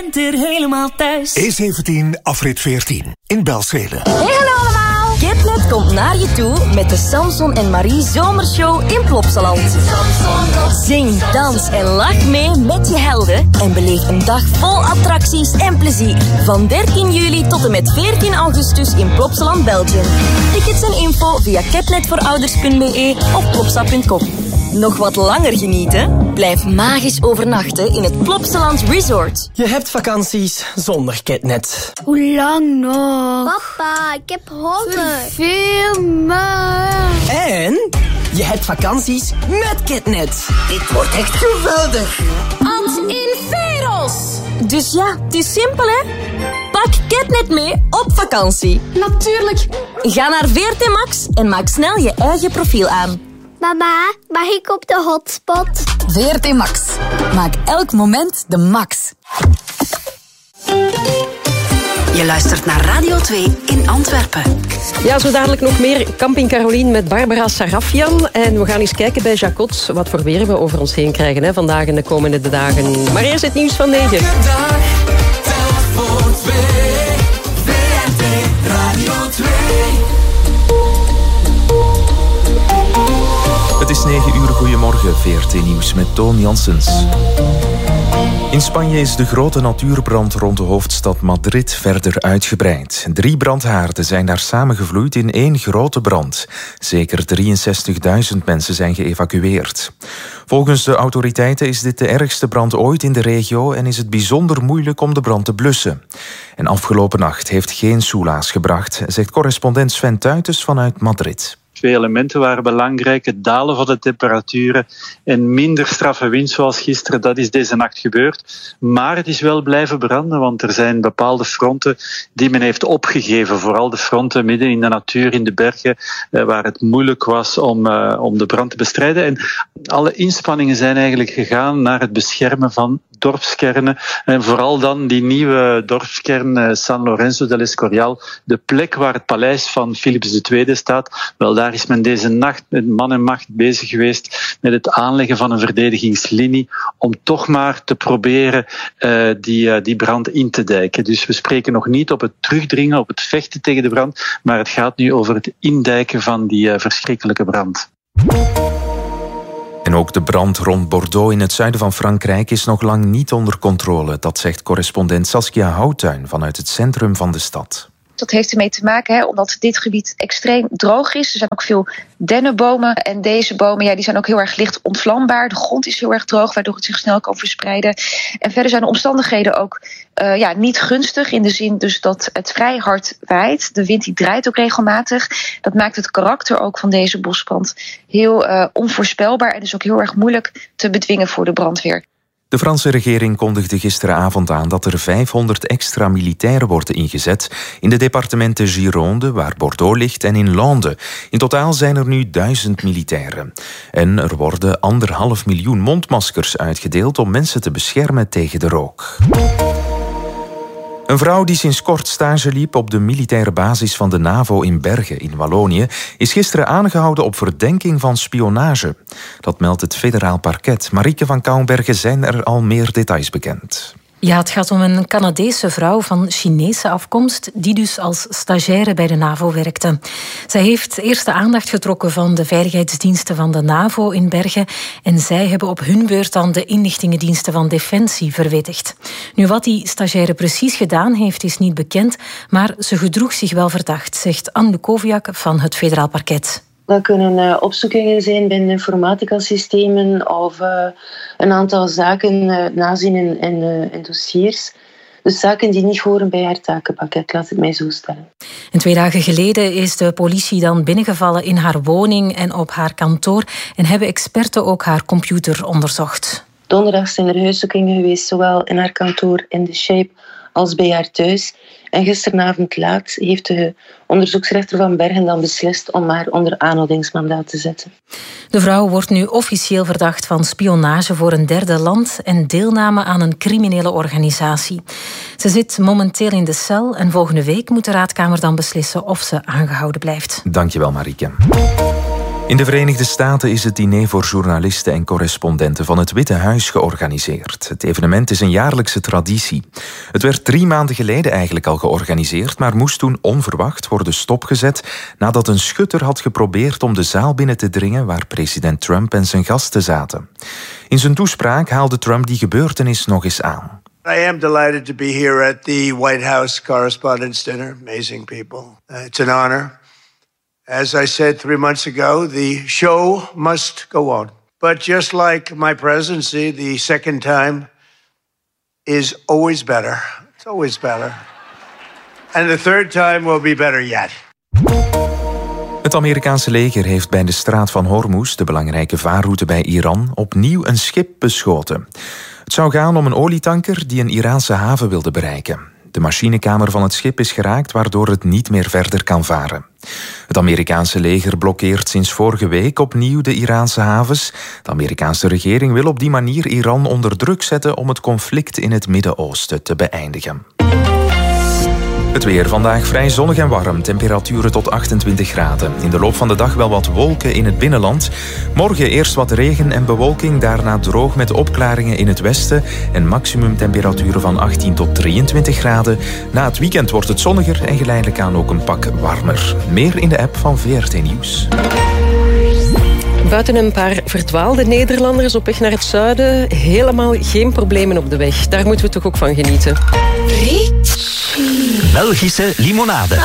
Er helemaal thuis. E17 afrit 14 in Belzele. Hey, hallo allemaal! Ketnet komt naar je toe met de Samson en Marie Zomershow in Plopsaland. Zing, dans en lach mee met je helden en beleef een dag vol attracties en plezier. Van 13 juli tot en met 14 augustus in Plopsaland, Belgium. Tickets en info via ketnetvoorouders.be of plopsa.com. Nog wat langer genieten? Blijf magisch overnachten in het Plopsaland Resort. Je hebt vakanties zonder Ketnet. Hoe lang nog? Papa, ik heb honger. Veel maar. En je hebt vakanties met Ketnet. Dit wordt echt geweldig. Ad inferos! Dus ja, het is simpel hè? Pak Ketnet mee op vakantie. Natuurlijk. Ga naar VRT Max en maak snel je eigen profiel aan. Mama, mag ik op de hotspot? VRT Max. Maak elk moment de max. Je luistert naar Radio 2 in Antwerpen. Ja, zo dadelijk nog meer Camping Caroline met Barbara Sarafian. En we gaan eens kijken bij Jacot wat voor weer we over ons heen krijgen vandaag en de komende dagen. Maar eerst het nieuws van 9. Elke dag, telt voor 2. VRT Radio 2. Het is 9 uur, goedemorgen, VRT Nieuws met Toon Janssens. In Spanje is de grote natuurbrand rond de hoofdstad Madrid verder uitgebreid. 3 brandhaarden zijn daar samengevloeid in 1 grote brand. Zeker 63.000 mensen zijn geëvacueerd. Volgens de autoriteiten is dit de ergste brand ooit in de regio en is het bijzonder moeilijk om de brand te blussen. En afgelopen nacht heeft geen soelaas gebracht, zegt correspondent Sven Tuitens vanuit Madrid. 2 elementen waren belangrijk. Het dalen van de temperaturen en minder straffe wind zoals gisteren. Dat is deze nacht gebeurd. Maar het is wel blijven branden, want er zijn bepaalde fronten die men heeft opgegeven. Vooral de fronten midden in de natuur, in de bergen, waar het moeilijk was om de brand te bestrijden. En alle inspanningen zijn eigenlijk gegaan naar het beschermen van dorpskernen. En vooral dan die nieuwe dorpskern San Lorenzo del Escorial, de plek waar het paleis van Philips II staat. Wel, daar is men deze nacht met man en macht bezig geweest met het aanleggen van een verdedigingslinie om toch maar te proberen die brand in te dijken. Dus we spreken nog niet op het terugdringen, op het vechten tegen de brand, maar het gaat nu over het indijken van die verschrikkelijke brand. En ook de brand rond Bordeaux in het zuiden van Frankrijk is nog lang niet onder controle. Dat zegt correspondent Saskia Houttuin vanuit het centrum van de stad. Dat heeft ermee te maken, omdat dit gebied extreem droog is. Er zijn ook veel dennenbomen. En deze bomen die zijn ook heel erg licht ontvlambaar. De grond is heel erg droog, waardoor het zich snel kan verspreiden. En verder zijn de omstandigheden ook niet gunstig. In de zin dus dat het vrij hard waait. De wind die draait ook regelmatig. Dat maakt het karakter ook van deze bosbrand heel onvoorspelbaar. En dus ook heel erg moeilijk te bedwingen voor de brandweer. De Franse regering kondigde gisteravond aan dat er 500 extra militairen worden ingezet in de departementen Gironde, waar Bordeaux ligt, en in Landes. In totaal zijn er nu 1000 militairen. En er worden 1,5 miljoen mondmaskers uitgedeeld om mensen te beschermen tegen de rook. Een vrouw die sinds kort stage liep op de militaire basis van de NAVO in Bergen in Wallonië is gisteren aangehouden op verdenking van spionage. Dat meldt het federaal parket. Marieke van Kouwenbergen, zijn er al meer details bekend? Ja, het gaat om een Canadese vrouw van Chinese afkomst die dus als stagiaire bij de NAVO werkte. Zij heeft eerst de aandacht getrokken van de veiligheidsdiensten van de NAVO in Bergen en zij hebben op hun beurt dan de inlichtingendiensten van Defensie verwittigd. Nu, wat die stagiaire precies gedaan heeft is niet bekend, maar ze gedroeg zich wel verdacht, zegt Anne Bukoviak van het federaal parket. Dat kunnen opzoekingen zijn binnen informatica-systemen of een aantal zaken nazien in dossiers. Dus zaken die niet horen bij haar takenpakket, laat het mij zo stellen. En 2 dagen geleden is de politie dan binnengevallen in haar woning en op haar kantoor en hebben experten ook haar computer onderzocht. Donderdag zijn er huiszoekingen geweest, zowel in haar kantoor in The Shape als bij haar thuis. En gisteravond laat heeft de onderzoeksrechter van Bergen dan beslist om haar onder aanhoudingsmandaat te zetten. De vrouw wordt nu officieel verdacht van spionage voor een derde land en deelname aan een criminele organisatie. Ze zit momenteel in de cel en volgende week moet de raadkamer dan beslissen of ze aangehouden blijft. Dankjewel, Marieke. In de Verenigde Staten is het diner voor journalisten en correspondenten van het Witte Huis georganiseerd. Het evenement is een jaarlijkse traditie. Het werd 3 maanden geleden eigenlijk al georganiseerd, maar moest toen onverwacht worden stopgezet nadat een schutter had geprobeerd om de zaal binnen te dringen waar president Trump en zijn gasten zaten. In zijn toespraak haalde Trump die gebeurtenis nog eens aan. I am delighted to be here at the White House Correspondents' Dinner. Amazing people. It's an honor. As I said 3 months ago, the show must go on. But just like my presidency, the second time is always better. It's always better. And the third time will be better yet. Het Amerikaanse leger heeft bij de straat van Hormuz, de belangrijke vaarroute bij Iran, opnieuw een schip beschoten. Het zou gaan om een olietanker die een Iraanse haven wilde bereiken. De machinekamer van het schip is geraakt, waardoor het niet meer verder kan varen. Het Amerikaanse leger blokkeert sinds vorige week opnieuw de Iraanse havens. De Amerikaanse regering wil op die manier Iran onder druk zetten om het conflict in het Midden-Oosten te beëindigen. Het weer vandaag vrij zonnig en warm. Temperaturen tot 28 graden. In de loop van de dag wel wat wolken in het binnenland. Morgen eerst wat regen en bewolking. Daarna droog met opklaringen in het westen. En maximumtemperaturen van 18 tot 23 graden. Na het weekend wordt het zonniger en geleidelijk aan ook een pak warmer. Meer in de app van VRT Nieuws. Buiten een paar verdwaalde Nederlanders op weg naar het zuiden, helemaal geen problemen op de weg. Daar moeten we toch ook van genieten. Belgische limonade.